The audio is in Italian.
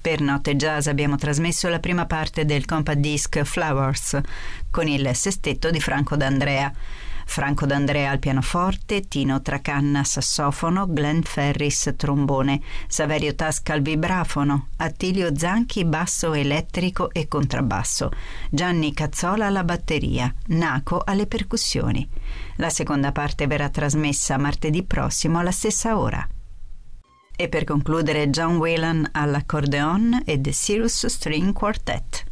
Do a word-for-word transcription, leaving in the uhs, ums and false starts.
Per Notte Jazz abbiamo trasmesso la prima parte del compact disc Flowers con il sestetto di Franco D'Andrea. Franco D'Andrea al pianoforte, Tino Tracanna sassofono, Glenn Ferris trombone, Saverio Tasca al vibrafono, Attilio Zanchi basso elettrico e contrabbasso, Gianni Cazzola alla batteria, Naco alle percussioni. La seconda parte verrà trasmessa martedì prossimo alla stessa ora. E per concludere John Whelan all'accordeon e The Cirrus String Quartet.